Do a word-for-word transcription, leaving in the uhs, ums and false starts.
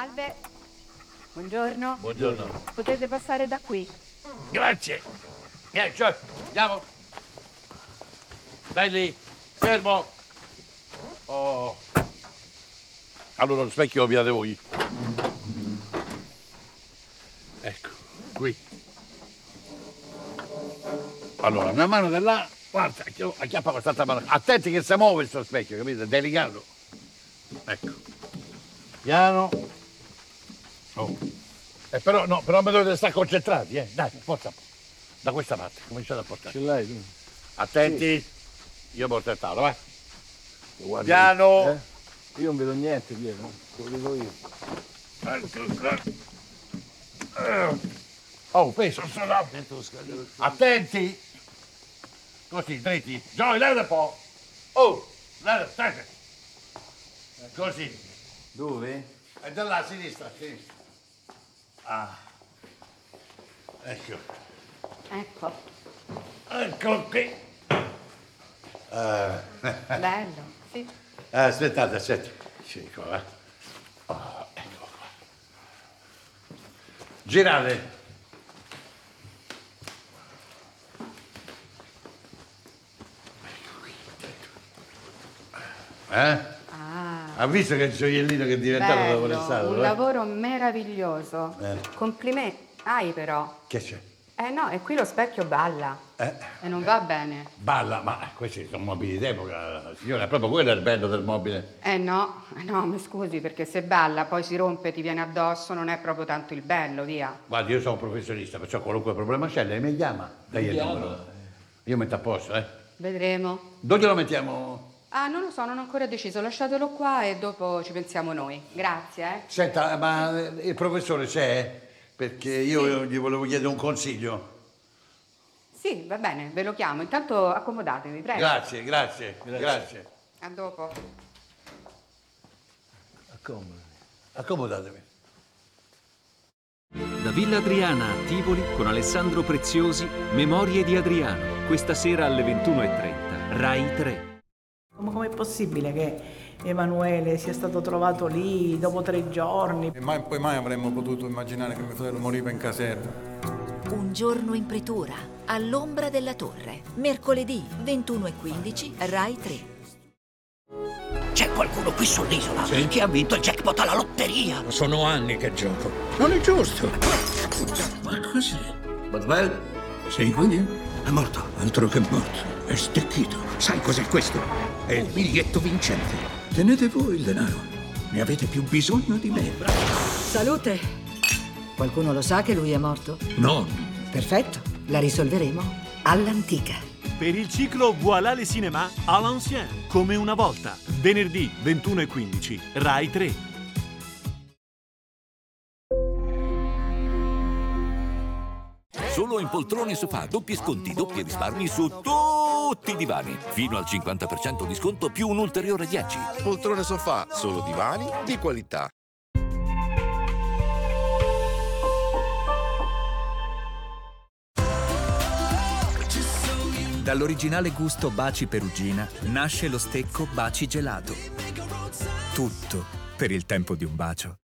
Salve. Buongiorno. Buongiorno. Potete passare da qui. Grazie. Vieni, cioè, andiamo. Dai lì, fermo. Oh. Allora lo specchio lo pigliate voi. Ecco, qui. Allora, una mano da là, guarda, acchiappa quest'altra mano. Attenti che si muove questo specchio, capite? È delicato. Ecco. Piano. Oh. Eh, però, no, però mi dovete stare concentrati, eh. Dai, forza. Da questa parte, cominciate a portare. Ce l'hai tu? Attenti. Sì. Io porto il tavolo, vai. Guarda, Piano. Eh? Io non vedo niente, Piero. Te lo dico io. Oh, peso, sono. Attenti. Così, dritti. Gioia, levate un po'. Oh, levate, state. Così. Dove? E da là a sinistra, a sinistra. Ah. Ecco. Ecco. Ecco qui. Uh. Bello, sì. Ah, aspettate, aspetta. Sì, qua. Oh, ecco qua. Girate. Ecco qui. Eh? Ah. Ha visto che il gioiellino che è diventato Bello, dopo l'estate? un eh? lavoro meraviglioso. Eh. Complimenti. Hai però. Che c'è? Eh no, e qui lo specchio balla. Eh. E non va bene. Balla, ma questi sono mobili d'epoca, signora, è proprio quello il bello del mobile. Eh no, eh no, mi scusi, perché se balla, poi si rompe, ti viene addosso, non è proprio tanto il bello, via. Guardi, io sono un professionista, perciò qualunque problema c'è, lei mi chiama. Dai il numero. Io metto a posto, eh. Vedremo. Dove glielo mettiamo? Ah, non lo so, non ho ancora deciso. Lasciatelo qua e dopo ci pensiamo noi. Grazie, eh. Senta, ma il professore c'è? Perché io gli volevo chiedere un consiglio. Sì, va bene, ve lo chiamo. Intanto accomodatevi, prego. Grazie, grazie, grazie. grazie. A dopo. Accomodati. Accomodatevi. Da Villa Adriana a Tivoli con Alessandro Preziosi, Memorie di Adriano. Questa sera alle ventuno e trenta, Rai tre. Ma com'è possibile che Emanuele sia stato trovato lì dopo tre giorni? E mai, poi mai avremmo potuto immaginare che mio fratello moriva in caserma. Un giorno in pretura, all'ombra della torre. Mercoledì ventuno e quindici, Rai tre. C'è qualcuno qui sull'isola sì? che ha vinto il jackpot alla lotteria. Sono anni che gioco. Non è giusto. Ma cos'è? Botwell? Sei qui? È morto. Altro che morto. È stecchito. Sai cos'è questo? È il biglietto vincente. Tenete voi il denaro. Ne avete più bisogno di me. Salute. Qualcuno lo sa che lui è morto? No. Perfetto. La risolveremo all'antica. Per il ciclo Voilà le cinéma à l'ancien, come una volta. Venerdì ventuno e quindici, Rai tre. Solo in poltrone sofà, doppi sconti, doppi risparmi su tutti i divani. Fino al cinquanta per cento di sconto più un ulteriore dieci. Poltrone sofà, solo divani di qualità. Dall'originale gusto Baci Perugina nasce lo stecco Baci Gelato. Tutto per il tempo di un bacio.